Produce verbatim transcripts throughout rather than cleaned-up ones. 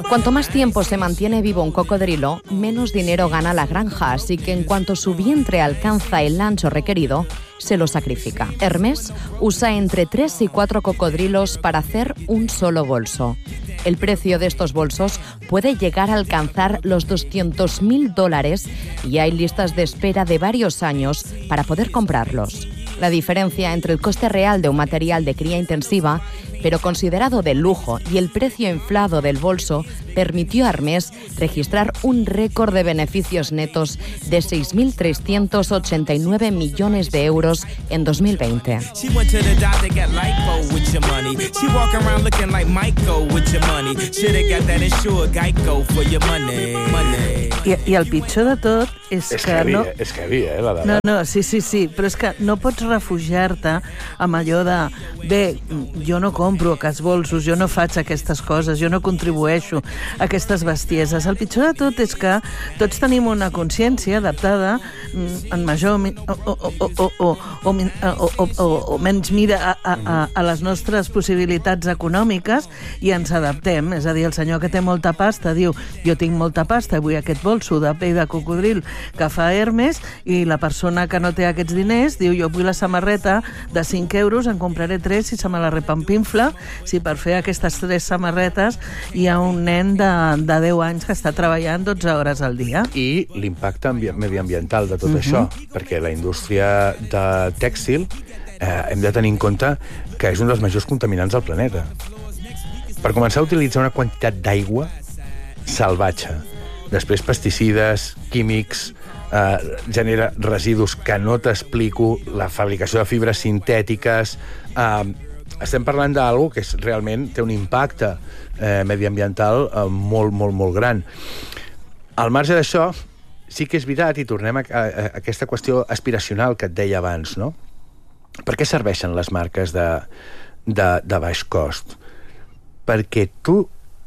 Cuanto más tiempo se mantiene vivo un cocodrilo, menos dinero gana la granja, así que en cuanto su vientre alcanza el ancho requerido, se lo sacrifica. Hermès usa entre tres y cuatro cocodrilos para hacer un solo bolso. El precio de estos bolsos puede llegar a alcanzar los doscientos mil dólares y hay listas de espera de varios años para poder comprarlos. La diferencia entre el coste real de un material de cría intensiva, pero considerado de lujo, y el precio inflado del bolso permitió a Hermès registrar un récord de beneficios netos de seis mil trescientos ochenta y nueve millones de euros en dos mil veinte. I, i el pitjor de tot és, és que, que havia, no... És que havia, eh, la dada. No, no, sí, sí, sí, però és que no pots refugiar-te amb allò de bé, jo no compro aquests bolsos, jo no faig aquestes coses, jo no contribueixo a aquestes bestieses. El pitjor de tot és que tots tenim una consciència adaptada en major o, o, o, o, o, o, o, o, o menys mida a, a, a les nostres possibilitats econòmiques i ens adaptem. És a dir, el senyor que té molta pasta diu jo tinc molta pasta, vull aquest bolso de pell de cocodril que fa Hermès, i la persona que no té aquests diners diu jo vull la samarreta de cinc euros, en compraré tres si se me la repampinfla, si per fer aquestes tres samarretes hi ha un nen de, de deu anys que està treballant dotze hores al dia. I l'impacte mediambiental de tot uh-huh. això, perquè la indústria de tèxtil eh, hem de tenir en compte que és un dels majors contaminants del planeta. Per començar a utilitzar una quantitat d'aigua salvatge, després pesticides, químics, eh, genera residus que no t'explico, la fabricació de fibres sintètiques. Eh, estem parlant d'alguna que és, realment té un impacte eh, mediambiental eh, molt, molt, molt gran. Al marge d'això, sí que és veritat, i tornem a, a, a aquesta qüestió aspiracional que et deia abans, no? Per què serveixen les marques de, de, de baix cost? Perquè tu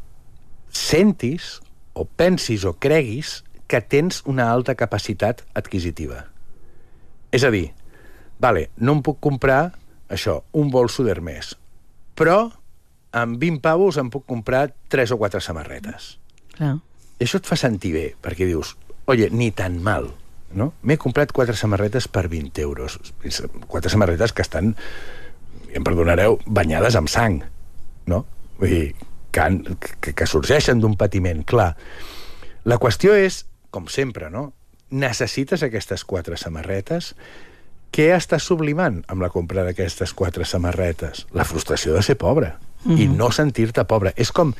sentis o pensis o creguis que tens una alta capacitat adquisitiva. És a dir, vale, no em puc comprar això, un bolso d'Hermès, però amb vint pavos em puc comprar tres o quatre samarretes. Clar. I això et fa sentir bé, perquè dius, oye, ni tan mal, no? M'he comprat quatre samarretes per vint euros. Quatre samarretes que estan, em perdonareu, banyades amb sang, no? Vull dir, que, que, que sorgeixen d'un patiment, clar. La qüestió és, com sempre, no? Necessites aquestes quatre samarretes. Què estàs sublimant amb la compra d'aquestes quatre samarretes? La frustració de ser pobre mm-hmm. i no sentir-te pobre. És com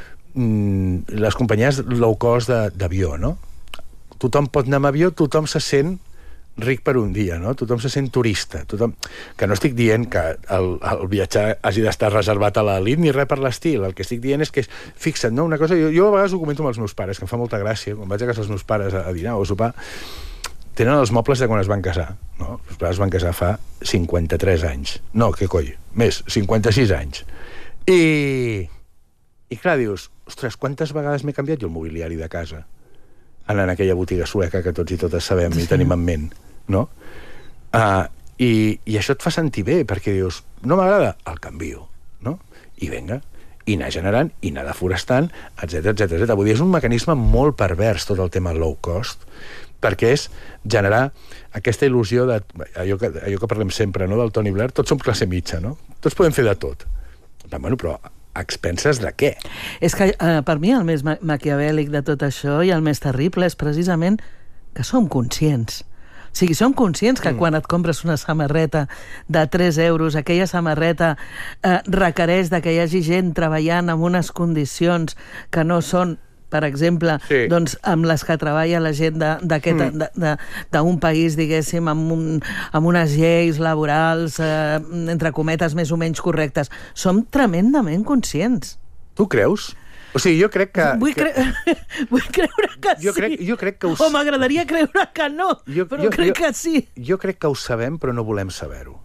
mm, les companyies low cost d'avió, no? Tothom pot anar amb avió, tothom se sent ric per un dia, no? Tothom se sent turista. Tothom... Que no estic dient que el, el viatjar hagi d'estar reservat a l'elit ni res per l'estil. El que estic dient és que, és, fixa't, no? Una cosa, jo, jo a vegades ho comento amb els meus pares, que em fa molta gràcia, quan vaig a casa dels meus pares a, a dinar o a sopar, tenen els mobles de quan es van casar, no? Els pares es van casar fa cinquanta-tres anys. No, què coi? Més, cinquanta-sis anys. I... I clar, dius, ostres, quantes vegades m'he canviat jo el mobiliari de casa? Anant a aquella botiga sueca que tots i totes sabem i tenim en ment, no? Uh, i, I això et fa sentir bé, perquè dius, no m'agrada, el canvio, no? I vinga, i anar generant, i anar deforestant, etcètera, etcètera, etcètera. Vull dir, és un mecanisme molt pervers, tot el tema low cost, perquè és generar aquesta il·lusió de... Allò que, allò que parlem sempre, no?, del Tony Blair, tots som classe mitja, no? Tots podem fer de tot. Però, bueno, però a expenses de què? És que eh, per mi el més ma maquiavèlic de tot això i el més terrible és precisament que som conscients. O sigui, som conscients que mm. quan et compres una samarreta de tres euros, aquella samarreta eh, requereix de que hi hagi gent treballant en unes condicions que no són, per exemple, sí. doncs, amb les que treballa la gent d'un mm. país, diguéssim, amb, un, amb unes lleis laborals, eh, entre cometes, més o menys correctes. Som tremendament conscients. Tu creus? O sigui, jo crec que... Vull, cre... que... Vull creure que jo sí. Crec, jo crec que us... O m'agradaria creure que no, jo, però jo, crec jo, que sí. Jo crec que ho sabem, però no volem saber-ho.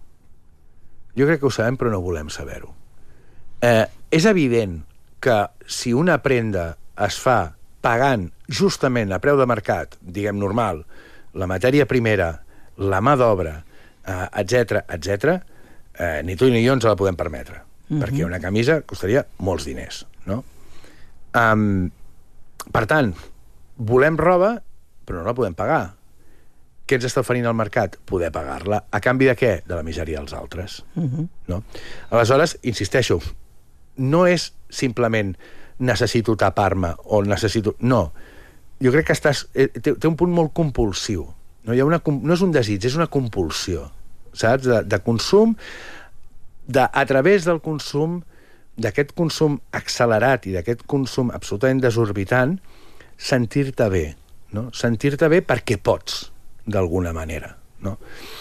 Jo crec que ho sabem, però no volem saber-ho. Eh, és evident que si una prenda es fa pagant justament a preu de mercat, diguem normal, la matèria primera, la mà d'obra, eh, etcètera, etcètera, eh, ni tu ni jo ens la podem permetre, mm-hmm. perquè una camisa costaria molts diners, no? Um, per tant, volem roba, però no la podem pagar. Què ens està oferint el mercat? Poder pagar-la. A canvi de què? De la misèria dels altres. Uh-huh. No? Aleshores, insisteixo, no és simplement necessito tapar-me o necessito... No. Jo crec que estàs... Té, té un punt molt compulsiu. No, hi ha una, no és un desig, és una compulsió. Saps? De, de consum, de, a través del consum, d'aquest consum accelerat i d'aquest consum absolutament desorbitant, sentir-te bé. No? Sentir-te bé perquè pots, d'alguna manera. No?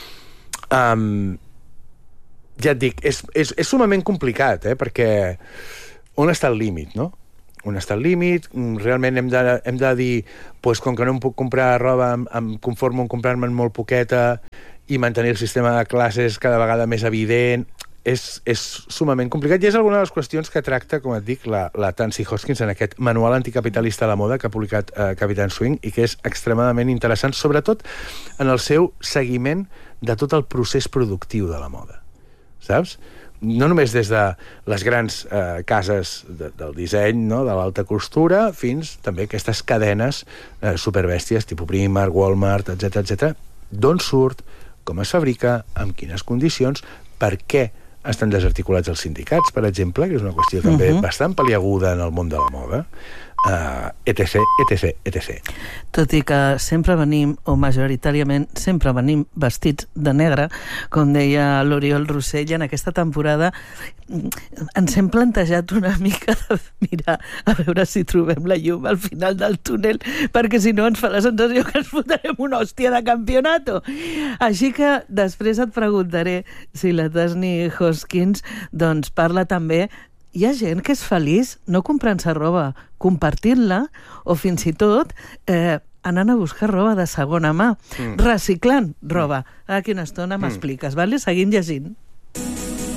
Um, ja et dic, és, és, és sumament complicat, eh? Perquè on està el límit, no? On està el límit? Realment hem de, hem de dir, pues, com que no em puc comprar roba, em, em conformo en comprar-me'n molt poqueta i mantenir el sistema de classes cada vegada més evident. És, és sumament complicat i és alguna de les qüestions que tracta, com et dic, la, la Tansy Hoskins en aquest manual anticapitalista de la moda que ha publicat eh, Capitán Swing i que és extremadament interessant, sobretot en el seu seguiment de tot el procés productiu de la moda. Saps? No només des de les grans eh, cases de, del disseny, no? De l'alta costura, fins també aquestes cadenes eh, superbèsties, tipus Primark, Walmart, etcètera, etcètera. D'on surt, com es fabrica, amb quines condicions, per què estan desarticulats els sindicats, per exemple, que és una qüestió també uh-huh. bastant paliaguda en el món de la moda, uh, etc, etc, etc. Tot i que sempre venim, o majoritàriament sempre venim vestits de negre, com deia l'Oriol Rossell, en aquesta temporada ens hem plantejat una mica de mirar a veure si trobem la llum al final del túnel, perquè si no ens fa la sensació que ens fotrem una hòstia de campionato. Així que després et preguntaré si la Tansy Hoskins doncs parla també. Hi ha gent que és feliç no comprant-se roba, compartint-la o fins i tot eh, anant a buscar roba de segona mà, mm. reciclant roba. Aquí una estona m'expliques, mm. vale? Seguim llegint.